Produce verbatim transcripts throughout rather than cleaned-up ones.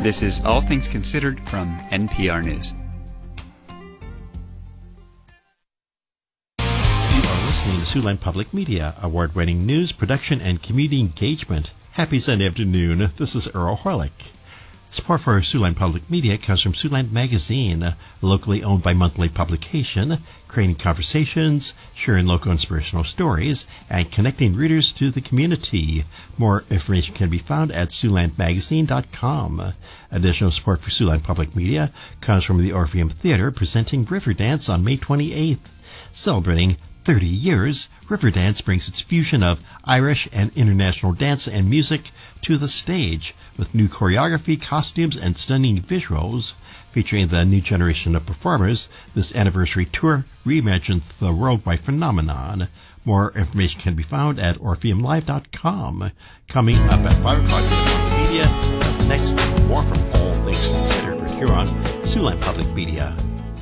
This is All Things Considered from N P R News. You are listening to Siouxland Public Media, award-winning news, production, and community engagement. Happy Sunday afternoon. This is Earl Horlick. Support for Siouxland Public Media comes from Siouxland Magazine, a locally owned bi-monthly publication, creating conversations, sharing local inspirational stories, and connecting readers to the community. More information can be found at siouxland magazine dot com. Additional support for Siouxland Public Media comes from the Orpheum Theater, presenting Riverdance on May twenty-eighth. Celebrating thirty years, Riverdance brings its fusion of Irish and international dance and music to the stage, with new choreography, costumes, and stunning visuals. Featuring the new generation of performers, this anniversary tour reimagines the worldwide phenomenon. More information can be found at orpheum live dot com. Coming up at five o'clock on Media, up next, more from All Things Considered right here on Siouxland Public Media.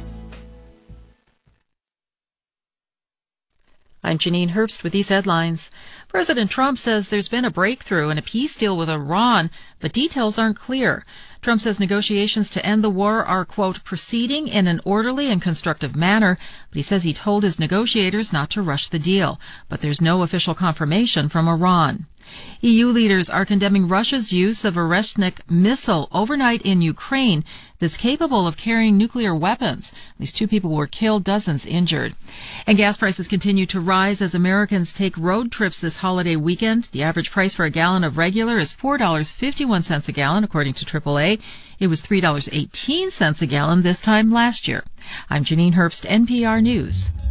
I'm Janine Herbst with these headlines. President Trump says there's been a breakthrough in a peace deal with Iran, but details aren't clear. Trump says negotiations to end the war are, quote, proceeding in an orderly and constructive manner, but he says he told his negotiators not to rush the deal. But there's no official confirmation from Iran. E U leaders are condemning Russia's use of a Oreshnik missile overnight in Ukraine that's capable of carrying nuclear weapons. At least two people were killed, dozens injured. And gas prices continue to rise as Americans take road trips this holiday weekend. The average price for a gallon of regular is four dollars and fifty-one cents a gallon, according to triple A. It was three dollars and eighteen cents a gallon this time last year. I'm Janine Herbst, N P R News.